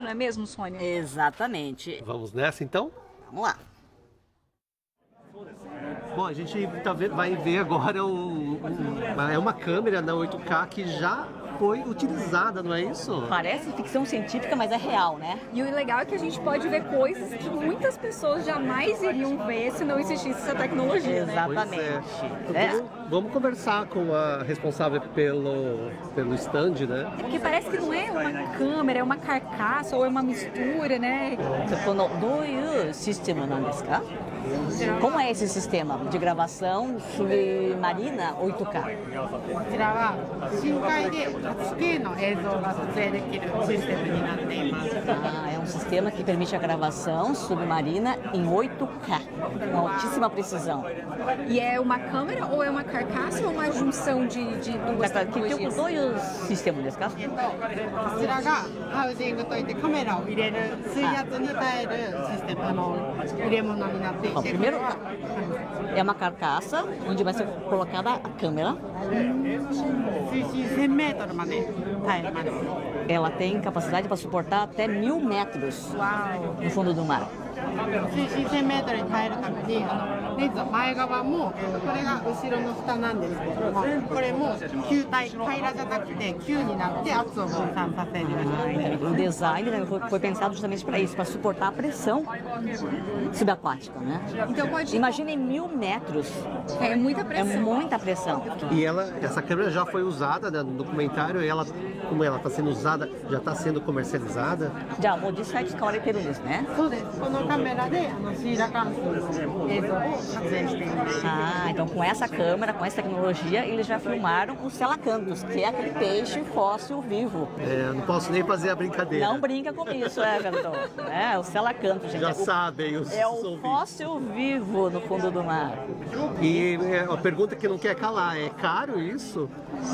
não é mesmo, Sônia? Exatamente. Vamos nessa então? Vamos lá. Bom, a gente vai ver agora uma câmera na 8K que já foi utilizada, não é isso? Parece ficção científica, mas é real, né? E o legal é que a gente pode ver coisas que muitas pessoas jamais iriam ver se não existisse essa tecnologia, né? Exatamente. Vamos conversar com a responsável pelo stand, né? É porque parece que não é uma câmera, é uma carcaça ou é uma mistura, né? Como é esse sistema de gravação submarina 8K? É um sistema que permite a gravação submarina em 8K, com altíssima precisão. E é uma câmera ou é uma carcaça ou uma junção de duas tecnologias? Que dois sistemas desse caso? Bom, primeiro é uma carcaça onde vai ser colocada a câmera. Ela tem capacidade para suportar até 1000 metros no fundo do mar. O design foi pensado justamente para isso, para suportar a pressão subaquática, né? Então Imaginem 1000 metros. É muita pressão. É muita pressão. E essa câmera já foi usada, né, no documentário, e como ela está sendo usada, já está sendo comercializada? Já, o de 7 ですね。Então com essa câmera, com essa tecnologia, eles já filmaram os selacantos, que é aquele peixe fóssil vivo. Não posso nem fazer a brincadeira. Não brinca com isso, Everton. O selacanto, gente. Já sabem os o fóssil vivo no fundo do mar. E a pergunta que não quer calar, é caro isso?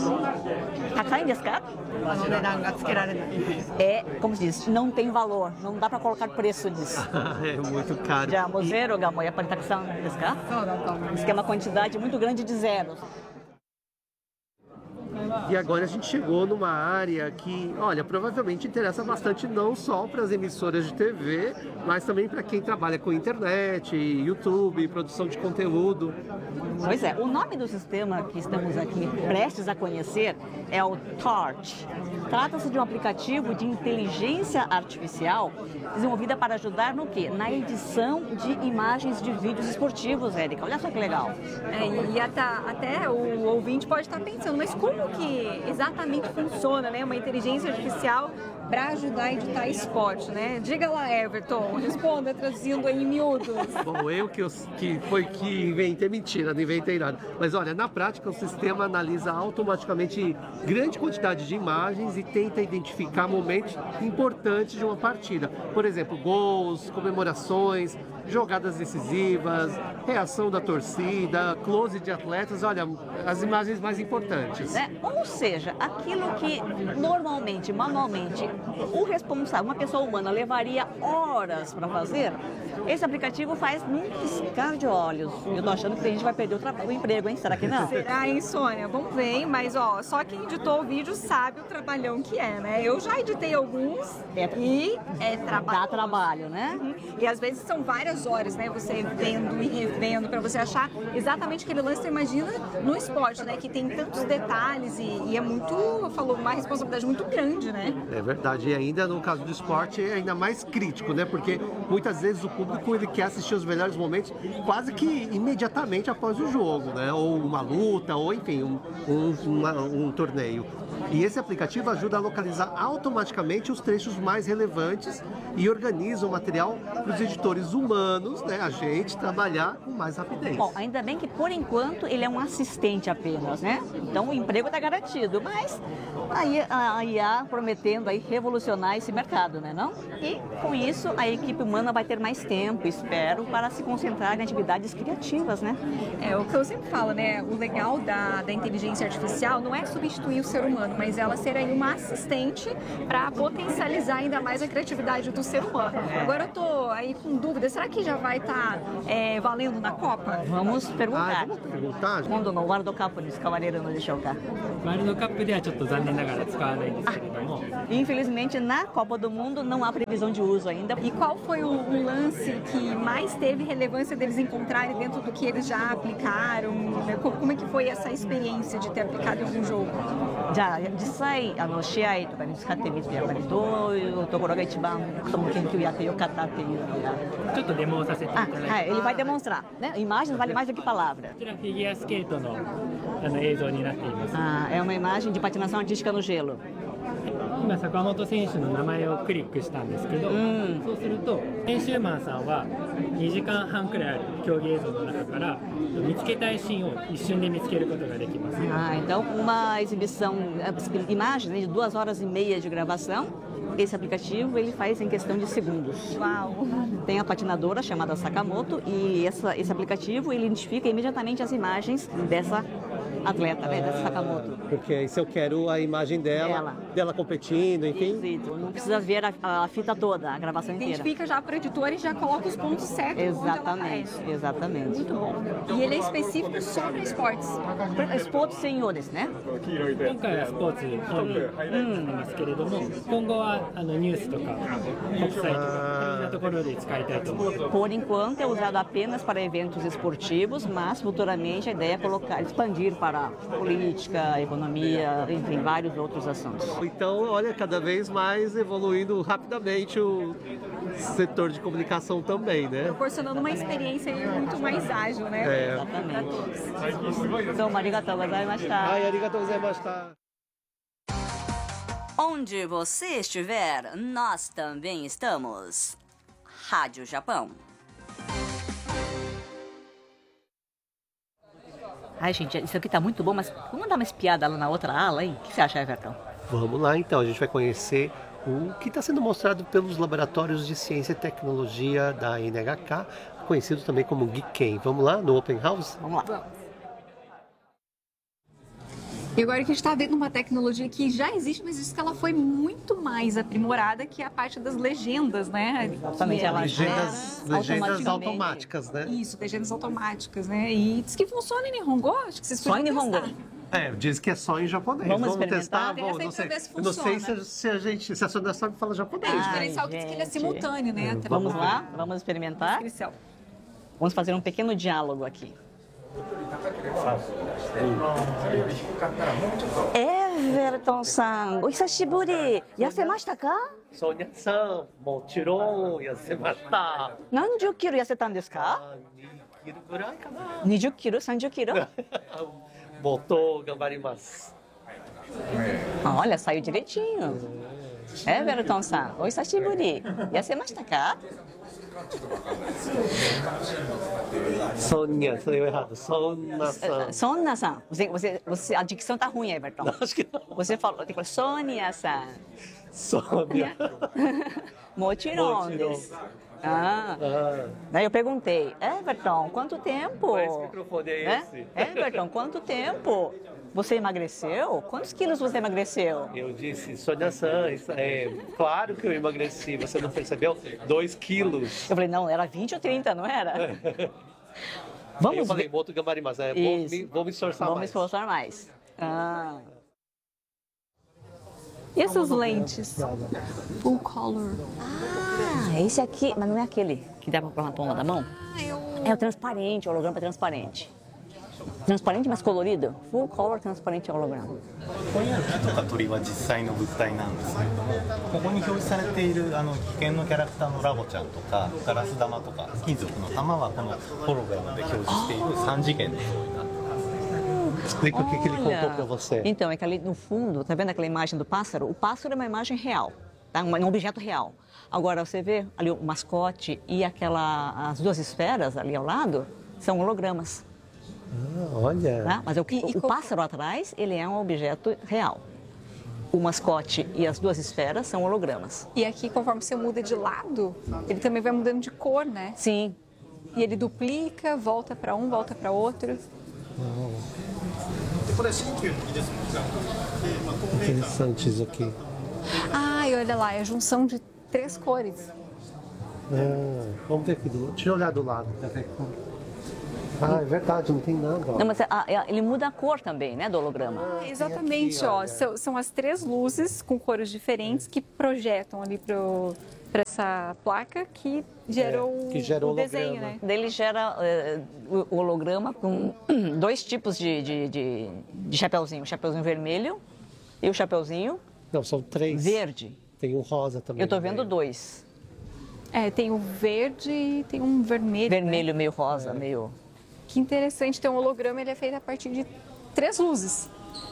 Como se diz, não tem valor, não dá para colocar preço nisso. É muito caro. Já, zero, é para taxar desse carro? Isso que é uma quantidade muito grande de zeros. E agora a gente chegou numa área que, olha, provavelmente interessa bastante não só para as emissoras de TV, mas também para quem trabalha com internet, YouTube, produção de conteúdo. Pois é, o nome do sistema que estamos aqui prestes a conhecer é o Torch. Trata-se de um aplicativo de inteligência artificial desenvolvida para ajudar no quê? Na edição de imagens de vídeos esportivos, Érica. Olha só que legal. E até o ouvinte pode estar pensando, mas como que exatamente funciona, né? Uma inteligência artificial para ajudar a editar esporte, né? Diga lá, Everton, responda traduzindo em miúdos. Bom, eu que inventei, mentira, não inventei nada. Mas olha, na prática o sistema analisa automaticamente grande quantidade de imagens e tenta identificar momentos importantes de uma partida. Por exemplo, gols, comemorações, jogadas decisivas, reação da torcida, close de atletas, olha, as imagens mais importantes. Ou seja, aquilo que normalmente, manualmente, o responsável, uma pessoa humana, levaria horas para fazer, esse aplicativo faz num piscar de olhos. Eu tô achando que a gente vai perder o emprego, hein? Será que não? Será, hein, Sônia? Vamos ver, hein? Mas, só quem editou o vídeo sabe o trabalhão que é, né? Eu já editei alguns e é trabalho. Dá trabalho, né? E às vezes são várias horas, né? Você vendo e revendo para você achar exatamente aquele lance. Você imagina no esporte, né? Que tem tantos detalhes e é muito, uma responsabilidade muito grande, né? É verdade. E ainda no caso do esporte é ainda mais crítico, né? Porque muitas vezes o público ele quer assistir os melhores momentos quase que imediatamente após o jogo, né? Ou uma luta, ou enfim, um torneio. E esse aplicativo ajuda a localizar automaticamente os trechos mais relevantes e organiza o material para os editores humanos, né, a gente, trabalhar com mais rapidez. Bom, ainda bem que por enquanto ele é um assistente apenas, né? Então o emprego está garantido, mas aí a IA prometendo aí revolucionar esse mercado, né, não? E com isso a equipe humana vai ter mais tempo, espero, para se concentrar em atividades criativas, né? É o que eu sempre falo, né? O legal da inteligência artificial não é substituir o ser humano, mas ela ser aí uma assistente para potencializar ainda mais a criatividade do ser humano. Agora eu tô aí com dúvida, será que já vai estar valendo na Copa? Vamos perguntar. Vamos perguntar? 今度のワールドカップに使われるのでしょうか。 ワールドカップではちょっと残念なながら使わないんですけれども、 Infelizmente, na Copa do Mundo não há previsão de uso ainda. E qual foi o lance que mais teve relevância deles encontrarem dentro do que eles já aplicaram? Como é que foi essa experiência de ter aplicado em algum jogo? じゃあ実際試合とかに使ってみてやっぱりどういうところが一番その研究やってよかったっていうのが。 ちょっとデモをさせていただいて、 はい、ele vai demonstrar, né? Imagens vale mais do que palavra. こちらフィギュアスケートの映像になっています。 É uma imagem de patinação artística no gelo. 今坂本選手の名前をクリックしたんですけど、そうすると編集マンさんは2時間半くらいある競技映像の中から見つけたいシーンを一瞬で見つけることができます。 Então uma exibição, imagens, né, de 2 horas e meia de gravação. Esse aplicativo ele faz em questão de segundos. Uau! Tem a patinadora chamada Sakamoto e esse aplicativo ele identifica imediatamente as imagens dessa atleta, né, dessa Sakamoto. Porque se eu quero a imagem dela competindo, enfim. Isso, não precisa ver a fita toda, a gravação inteira. Identifica já para o editor e já coloca os pontos certos. Exatamente, exatamente. Muito bom. E ele é específico sobre esportes. Esportes senhores, né? 今回はスポーツのみなんですけれども、今後はニュースとか国際とかいろんなところで使いたいと思います。 Por enquanto é usado apenas para eventos esportivos, mas futuramente a ideia é expandir para política, economia, enfim, vários outros assuntos. Então, olha, cada vez mais evoluindo rapidamente o setor de comunicação também, né? Proporcionando uma experiência muito mais ágil, né? Exatamente. Então, arigatou gozaimashita. Ai, arigatou gozaimashita. Onde você estiver, nós também estamos. Rádio Japão. Ai, gente, isso aqui tá muito bom, mas vamos dar uma espiada lá na outra ala, hein? O que você acha, Everton? Vamos lá, então. A gente vai conhecer o que está sendo mostrado pelos laboratórios de ciência e tecnologia da NHK, conhecido também como Giken. Vamos lá, no Open House? Vamos lá. E agora que a gente está vendo uma tecnologia que já existe, mas diz que ela foi muito mais aprimorada, que é a parte das legendas, né? Exatamente, legendas automáticas, né? Isso, legendas automáticas, né? E diz que funciona em Nihongo, acho que vocês Só em podiam Nihongo. testar. Diz que é só em japonês. Vamos testar? Testa aí Não pra ver se eu não sei funciona. se a Sônia sabe falar japonês. É, o né? diferencial que diz que ele é simultâneo, né? Vamos lá? Vamos experimentar? Diferencial. Vamos fazer um pequeno diálogo aqui. Everton-san, お久しぶり。痩せましたか？ Sônia-san, もちろん痩せました。 何十キロ痩せたんですか？ 2キロぐらいかな。 20キロ、30キロ? もっと頑張ります。 Olha, saiu direitinho. Everton-san, お久しぶり。痩せましたか? Sônia, saiu errado. Sônia-san. Sônia-san. A dicção tá ruim, Everton. Acho que não. Você falou, tem que falar Sônia-san. Sônia. Mochiron desu. Daí eu perguntei, Everton, quanto tempo? Esse microfone é esse. Everton, quanto tempo? Você emagreceu? Quantos quilos você emagreceu? Eu disse, Sônia-san, claro que eu emagreci. Você não percebeu? 2 quilos. Eu falei, não, era 20 ou 30, não era? Eu Vamos falei, ver. moto gambarimas. Vou me esforçar Vamos mais. esforçar mais. E essas lentes? Full color. Esse aqui, mas não é aquele que dá pra pôr na palma da mão? É o transparente, o holograma transparente. Transparente, mas colorido. Full color transparente holograma. ここにある木とか鳥は実際の物体なんですけれども、ここに表示されている危険のキャラクターのラボちゃんとかガラス玉とか金属の玉はこのホログラムで表示している3次元の像になっています。 Explica o que ele contou pra você. Então, é que ali no fundo, tá vendo aquela imagem do pássaro? O pássaro é uma imagem real, tá? Um objeto real. Agora, você vê ali o mascote e as 2 esferas ali ao lado são hologramas. Olha. Tá? Mas o pássaro atrás, ele é um objeto real. O mascote e as 2 esferas são hologramas. E aqui, conforme você muda de lado, ele também vai mudando de cor, né? Sim. E ele duplica, volta para um, volta para outro. Interessante isso aqui. E olha lá, é a junção de 3 cores. Vamos ver aqui. Deixa eu olhar do lado. Ah, é verdade, não tem nada. Ó. Não, mas ele muda a cor também, né, do holograma. Exatamente, aqui, ó. olha. São as 3 luzes com cores diferentes que projetam ali para essa placa que gerou, que gerou o desenho, holograma. né? Ele gera o holograma com 2 tipos de chapeuzinho. O chapeuzinho vermelho e o chapeuzinho Não, são 3. verde. Tem um rosa também. Eu tô no vendo meio. 2. Tem o verde e tem um vermelho. né? Vermelho, meio rosa, meio... Que interessante, então o holograma ele é feito a partir de 3 luzes.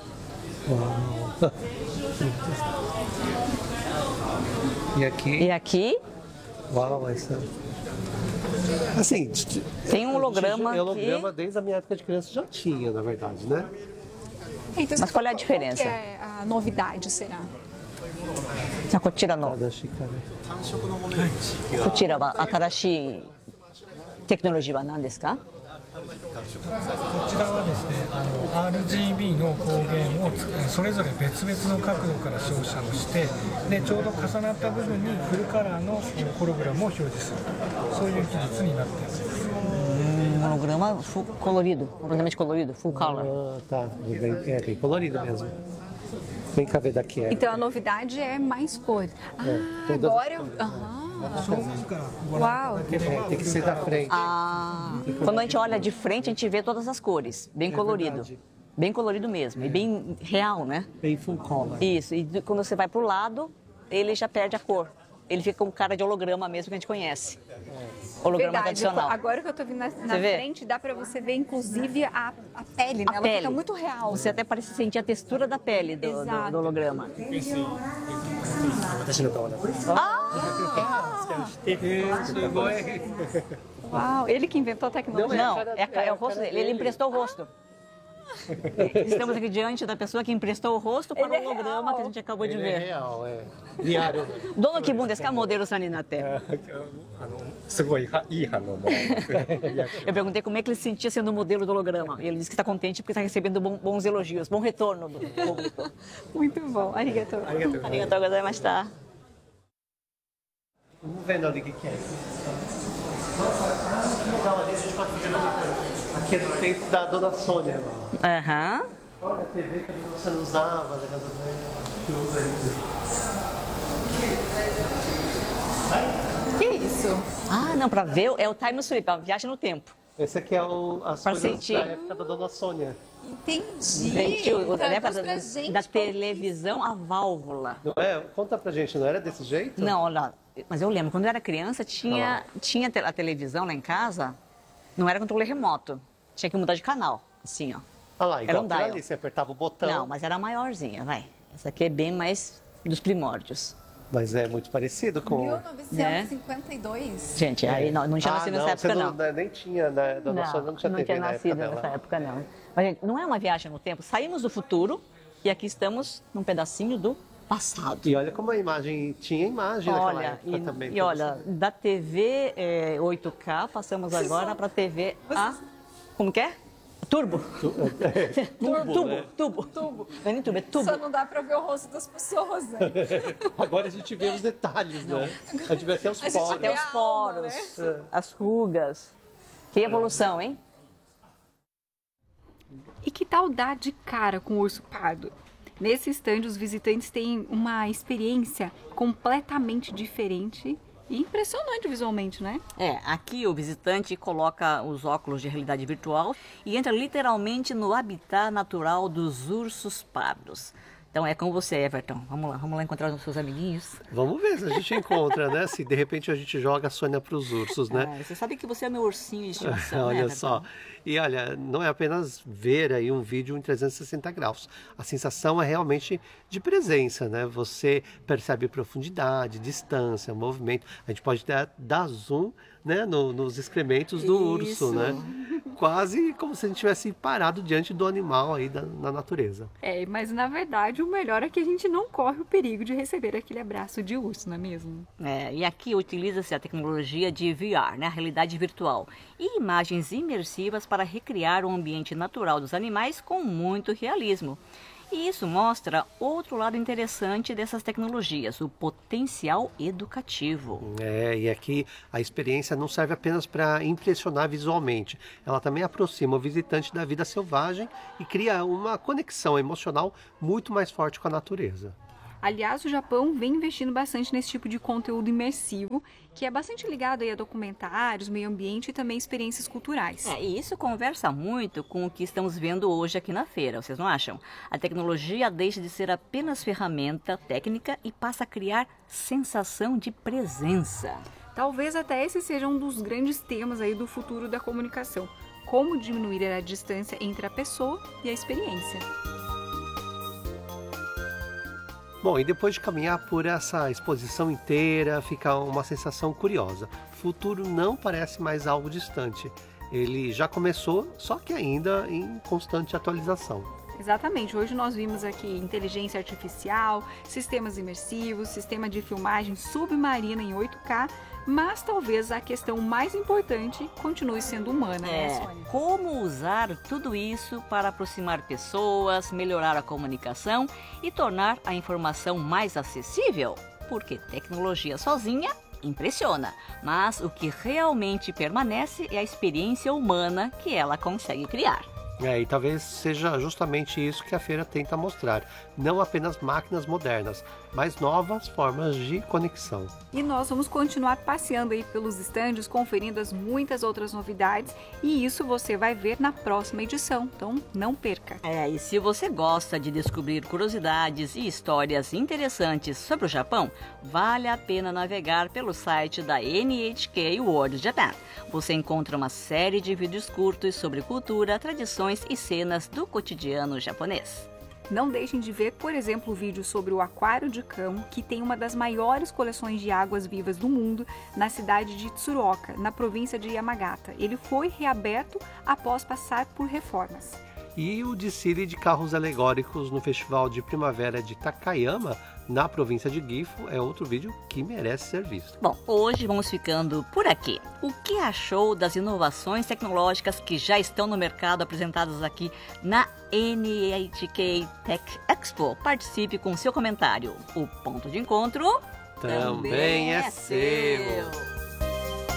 E aqui, E aqui uau, essa... Assim, tem um holograma holograma aqui. desde a minha época de criança já tinha, na verdade, né? Então, Mas qual é a diferença? Qual que é a novidade, será? こちらの Da xícara. こちらは新しいテクノロジーは何ですか？ こちらはですね、RGB の光源をそれぞれ別々の角度から照射をして、でちょうど重なった部分にフルカラーのホログラムを表示すると、そういう技術になっています。 Holograma full colorido, completamente colorido, full color. Ah, tá. Bem colorido mesmo. Vem cá ver daqui. Então a novidade é mais cores. todas Agora eu. Uau! Tem que ser da frente. Quando a gente olha de frente, a gente vê todas as cores, bem colorido. verdade. Bem colorido mesmo, e bem real, né? Bem full color. Isso, e quando você vai pro lado, ele já perde a cor. Ele fica com cara de holograma mesmo que a gente conhece. Holograma Verdade, tradicional. agora que eu tô vindo na vê? frente, dá pra você ver inclusive a pele, né? A Ela pele. fica muito real. Você até parece sentir a textura da pele Exato. do holograma. Uau, ele que inventou a tecnologia. Não, é o rosto dele. Ele emprestou o rosto. Estamos aqui diante da pessoa que emprestou o rosto para o holograma que a gente acabou de É ver. real, é. Diário. Dono Kibun desu ka, modelo sa ni natte? すごいいい反応も Eu perguntei como é que ele se sentia sendo o modelo do holograma. E ele disse que está contente porque está recebendo bons elogios, bom retorno do público. Muito bom. Arigato. Arigatou gozaimashita. Vamos vendo ali o que é. Legal, ali a gente pode ver aqui é do tempo da dona Sônia. Aham. Olha a TV que você não usava, da casa que usa ainda. Que isso? Ah, não, para ver é o time sleep, a viagem no tempo. Esse aqui é as Pra coisas sentir. da época da dona Sônia. Entendi. Gente, da época Traduz pra gente, da televisão, a válvula. Não é? Conta pra gente, não era desse jeito? Não, olha, mas eu lembro, quando eu era criança, tinha a televisão lá em casa, não era controle remoto. Tinha que mudar de canal, assim, ó. Olha lá, Era igual um aquilo dial. ali, você apertava o botão. Não, mas era maiorzinha, vai. Essa aqui é bem mais dos primórdios. Mas é muito parecido com... 1952. Gente, aí não tinha nascido nessa época, você não. nem tinha, né? Dona Sônia não tinha TV na nascido época dela. nessa época, não. Mas, gente, não é uma viagem no tempo. Saímos do futuro e aqui estamos num pedacinho do passado. E olha como a imagem, tinha imagem naquela Olha, época também. e olha, da TV 8K passamos agora para TV A... Como que é? Turbo. Tubo. Não é nem tubo, é tubo. Só não dá pra ver o rosto das pessoas, né? Agora a gente vê os detalhes, né? A gente vê até os A gente poros. Até os a alma, poros, as rugas. Que evolução, hein? E que tal dar de cara com o urso pardo? Nesse stand, os visitantes têm uma experiência completamente diferente e impressionante visualmente, né? Aqui o visitante coloca os óculos de realidade virtual e entra literalmente no habitat natural dos ursos pardos. Então é com você, Everton. Vamos lá encontrar os seus amiguinhos. Vamos ver se a gente encontra, né? Se de repente a gente joga a Sônia para os ursos, né? Você sabe que você é meu ursinho de estimação, né, Olha Everton? só. E olha, não é apenas ver aí um vídeo em 360 graus. A sensação é realmente de presença, né? Você percebe profundidade, distância, movimento. A gente pode até dar zoom, né, nos excrementos do urso, né? Quase como se a gente tivesse parado diante do animal aí na natureza. Mas na verdade o melhor é que a gente não corre o perigo de receber aquele abraço de urso, não é mesmo? E aqui utiliza-se a tecnologia de VR, né, a realidade virtual, e imagens imersivas para recriar o ambiente natural dos animais com muito realismo. E isso mostra outro lado interessante dessas tecnologias, o potencial educativo. E aqui a experiência não serve apenas para impressionar visualmente, ela também aproxima o visitante da vida selvagem e cria uma conexão emocional muito mais forte com a natureza. Aliás, o Japão vem investindo bastante nesse tipo de conteúdo imersivo, que é bastante ligado aí a documentários, meio ambiente e também experiências culturais. E isso conversa muito com o que estamos vendo hoje aqui na feira, vocês não acham? A tecnologia deixa de ser apenas ferramenta técnica e passa a criar sensação de presença. Talvez até esse seja um dos grandes temas aí do futuro da comunicação. Como diminuir a distância entre a pessoa e a experiência. Bom, e depois de caminhar por essa exposição inteira, fica uma sensação curiosa. O futuro não parece mais algo distante. Ele já começou, só que ainda em constante atualização. Exatamente. Hoje nós vimos aqui inteligência artificial, sistemas imersivos, sistema de filmagem submarina em 8K, mas talvez a questão mais importante continue sendo humana, né, Sônia? Como usar tudo isso para aproximar pessoas, melhorar a comunicação e tornar a informação mais acessível? Porque tecnologia sozinha impressiona, mas o que realmente permanece é a experiência humana que ela consegue criar. E talvez seja justamente isso que a feira tenta mostrar. Não apenas máquinas modernas, mas novas formas de conexão. E nós vamos continuar passeando aí pelos estandes, conferindo as muitas outras novidades. E isso você vai ver na próxima edição, então não perca. E se você gosta de descobrir curiosidades e histórias interessantes sobre o Japão, vale a pena navegar pelo site da NHK World Japan. Você encontra uma série de vídeos curtos sobre cultura, tradições e cenas do cotidiano japonês. Não deixem de ver, por exemplo, o vídeo sobre o Aquário de Kamo, que tem uma das maiores coleções de águas vivas do mundo, na cidade de Tsuruoka, na província de Yamagata. Ele foi reaberto após passar por reformas. E o desfile de carros alegóricos no Festival de Primavera de Takayama, na província de Gifu, é outro vídeo que merece ser visto. Bom, hoje vamos ficando por aqui. O que achou das inovações tecnológicas que já estão no mercado apresentadas aqui na NHK Tech Expo? Participe com seu comentário. O ponto de encontro também é seu!